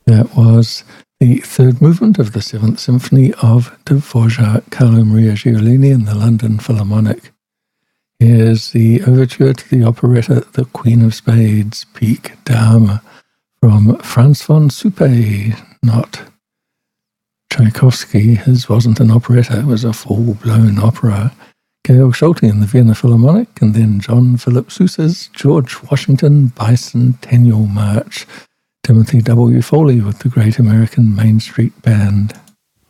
That was the third movement of the Seventh Symphony of Dvorak, Carlo Maria Giulini and the London Philharmonic. Here's the overture to the operetta The Queen of Spades, Pique Dame, from Franz von Suppé, not Tchaikovsky. His wasn't an operetta, it was a full-blown opera. Georg Solti and the Vienna Philharmonic, and then John Philip Sousa's George Washington Bicentennial March, Timothy W. Foley with the Great American Main Street Band.